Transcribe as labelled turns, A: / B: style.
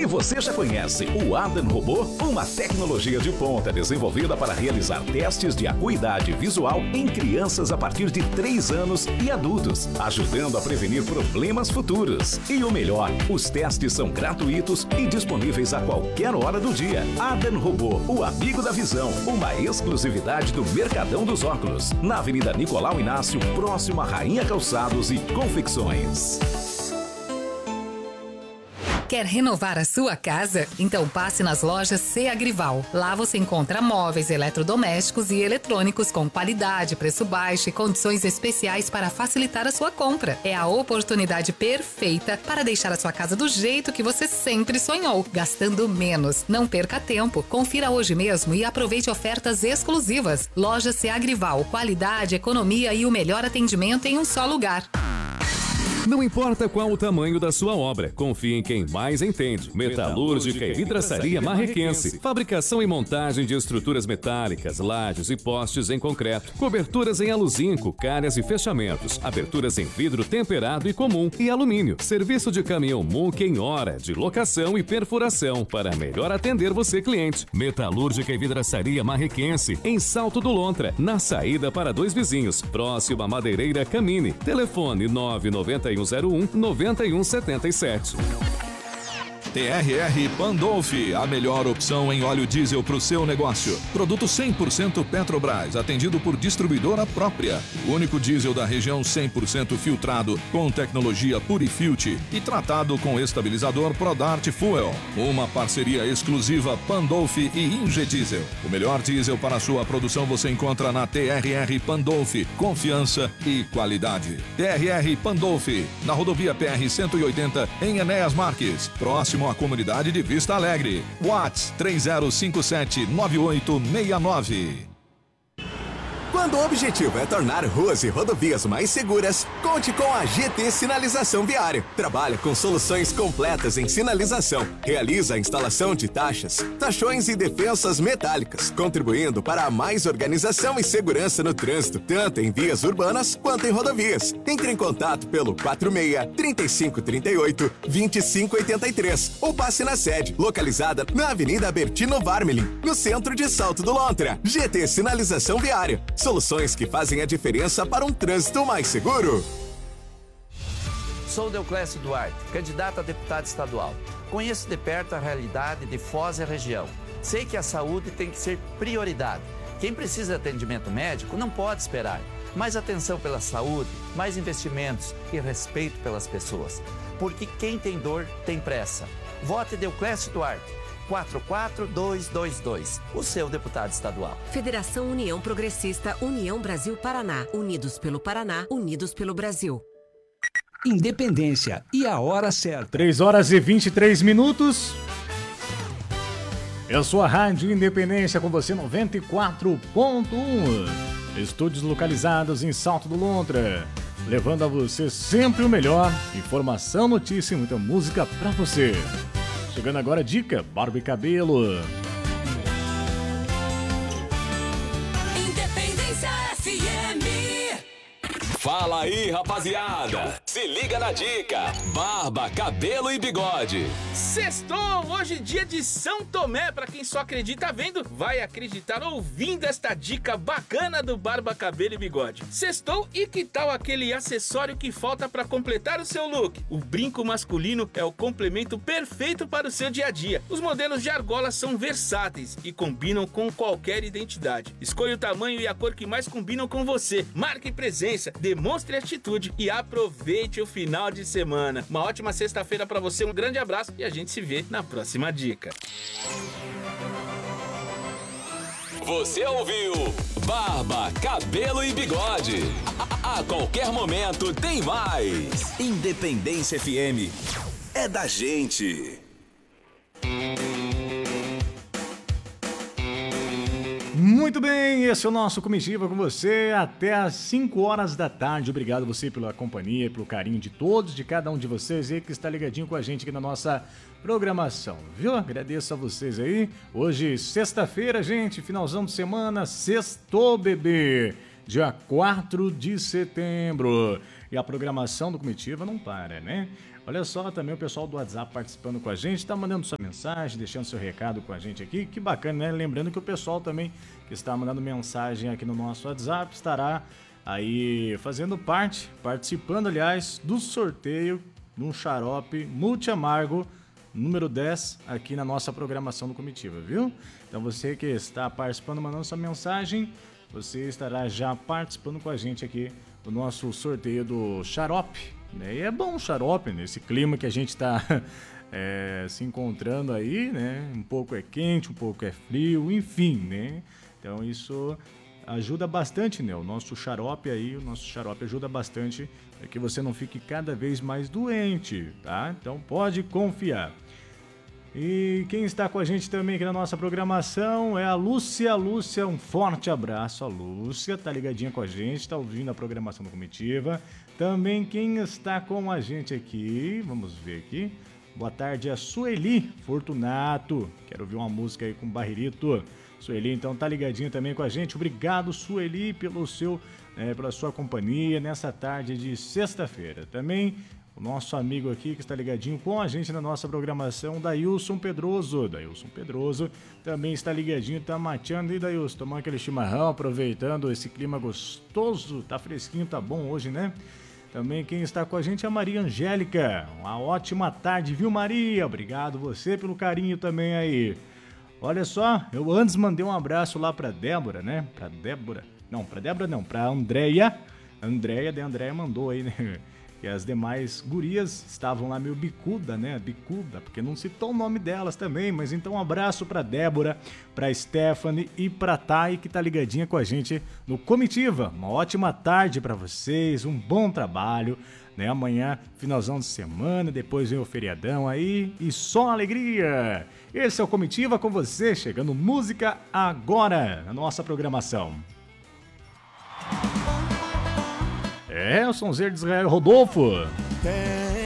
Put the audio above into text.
A: você já conhece o Adam Robô, uma tecnologia de ponta desenvolvida para realizar testes de acuidade visual em crianças a partir de 3 anos e adultos, ajudando a prevenir problemas futuros. E o melhor, os testes são gratuitos e disponíveis a qualquer hora do dia. Adam Robô, o amigo da visão, uma exclusividade do Mercadão dos Óculos, na Avenida Nicolau Inácio, próximo a Rainha Calçados e Confecções.
B: Quer renovar a sua casa? Então passe nas lojas C Agrival. Lá você encontra móveis, eletrodomésticos e eletrônicos com qualidade, preço baixo e condições especiais para facilitar a sua compra. É a oportunidade perfeita para deixar a sua casa do jeito que você sempre sonhou, gastando menos. Não perca tempo. Confira hoje mesmo e aproveite ofertas exclusivas. Loja C Agrival. Qualidade, economia e o melhor atendimento em um só lugar.
C: Não importa qual o tamanho da sua obra, confie em quem mais entende. Metalúrgica e Vidraçaria Marrequense. Fabricação e montagem de estruturas metálicas, lajes e postes em concreto. Coberturas em aluzinco, calhas e fechamentos. Aberturas em vidro temperado e comum e alumínio. Serviço de caminhão MUC em hora, de locação e perfuração, para melhor atender você, cliente. Metalúrgica e Vidraçaria Marrequense, em Salto do Lontra, na saída para Dois Vizinhos, próximo à Madeireira Camine. Telefone 99101-9177.
D: TRR Pandolfi, a melhor opção em óleo diesel para o seu negócio. Produto 100% Petrobras, atendido por distribuidora própria. O único diesel da região 100% filtrado, com tecnologia Purifilt e tratado com estabilizador Prodart Fuel. Uma parceria exclusiva Pandolfi e Ingediesel. O melhor diesel para a sua produção você encontra na TRR Pandolfi. Confiança e qualidade. TRR Pandolfi, na rodovia PR 180, em Enéas Marques, próximo à comunidade de Vista Alegre. Whats 30579869.
E: Quando o objetivo é tornar ruas e rodovias mais seguras, conte com a GT Sinalização Viária. Trabalha com soluções completas em sinalização. Realiza a instalação de taxas, tachões e defensas metálicas, contribuindo para a mais organização e segurança no trânsito, tanto em vias urbanas quanto em rodovias. Entre em contato pelo 46-3538-2583 ou passe na sede, localizada na Avenida Bertino Varmelin, no centro de Salto do Lontra. GT Sinalização Viária. Soluções que fazem a diferença para um trânsito mais seguro.
F: Sou Deoclésio Duarte, candidato a deputado estadual. Conheço de perto a realidade de Foz e a região. Sei que a saúde tem que ser prioridade. Quem precisa de atendimento médico não pode esperar. Mais atenção pela saúde, mais investimentos e respeito pelas pessoas. Porque quem tem dor tem pressa. Vote Deoclésio Duarte. 44222, o seu deputado estadual.
G: Federação União Progressista, União Brasil Paraná. Unidos pelo Paraná, unidos pelo Brasil.
H: Independência e a hora certa.
I: 3h23. Eu sou a Rádio Independência com você 94.1. Estúdios localizados em Salto do Lontra, levando a você sempre o melhor. Informação, notícia e muita música pra você. Chegando agora a dica, barba e cabelo.
J: Independência FM.
C: Fala aí, rapaziada! Se liga na dica: barba, cabelo e bigode.
K: Sextou! Hoje dia de São Tomé. Pra quem só acredita vendo, vai acreditar ouvindo esta dica bacana do Barba, Cabelo e Bigode. Sextou, e que tal aquele acessório que falta pra completar o seu look? O brinco masculino é o complemento perfeito para o seu dia a dia. Os modelos de argola são versáteis e combinam com qualquer identidade. Escolha o tamanho e a cor que mais combinam com você. Marque presença, demonstre atitude e aproveite o final de semana. Uma ótima sexta-feira pra você, um grande abraço e a gente se vê na próxima dica.
C: Você ouviu Barba, Cabelo e Bigode. A qualquer momento tem mais.
A: Independência FM é da gente.
I: Muito bem, esse é o nosso Comitiva com você até às 5 horas da tarde. Obrigado você pela companhia, pelo carinho de todos, de cada um de vocês aí que está ligadinho com a gente aqui na nossa programação, viu? Agradeço a vocês aí. Hoje, sexta-feira, gente, finalzão de semana, sextou, bebê. Dia 4 de setembro. E a programação do Comitiva não para, né? Olha só, também o pessoal do WhatsApp participando com a gente, tá mandando sua mensagem, deixando seu recado com a gente aqui. Que bacana, né? Lembrando que o pessoal também que está mandando mensagem aqui no nosso WhatsApp estará aí fazendo parte, participando, aliás, do sorteio de um xarope multi-amargo número 10 aqui na nossa programação do Comitiva, viu? Então você que está participando, mandando sua mensagem, você estará já participando com a gente aqui do nosso sorteio do xarope. E é bom o xarope, nesse clima que a gente está se encontrando aí, né? Um pouco é quente, um pouco é frio, enfim, né? Então isso ajuda bastante, né? O nosso xarope ajuda bastante para que você não fique cada vez mais doente, tá? Então pode confiar. E quem está com a gente também aqui na nossa programação é a Lúcia. Lúcia, um forte abraço. A Lúcia tá ligadinha com a gente, tá ouvindo a programação do Comitiva. Também quem está com a gente aqui, vamos ver aqui. Boa tarde, a Sueli Fortunato. Quero ouvir uma música aí com Barrerito. Sueli, então, tá ligadinho também com a gente. Obrigado, Sueli, pela sua companhia nessa tarde de sexta-feira. Também o nosso amigo aqui que está ligadinho com a gente na nossa programação, Dailson Pedroso. Dailson Pedroso também está ligadinho, tá mateando aí, Dailson, tomando aquele chimarrão, aproveitando esse clima gostoso, tá fresquinho, tá bom hoje, né? Também quem está com a gente é a Maria Angélica. Uma ótima tarde, viu, Maria? Obrigado você pelo carinho também aí. Olha só, eu antes mandei um abraço lá pra Débora, né? Pra Andréia. Daí a Andréia mandou aí, né? E as demais gurias estavam lá meio bicuda, né? Bicuda, porque não citou o nome delas também. Mas então um abraço pra Débora, pra Stephanie e pra Thay, que tá ligadinha com a gente no Comitiva. Uma ótima tarde pra vocês, um bom trabalho, né? Amanhã, finalzão de semana, depois vem o feriadão aí e só alegria! Esse é o Comitiva com você, chegando música agora na nossa programação. É o sonzeiro de Israel Rodolfo.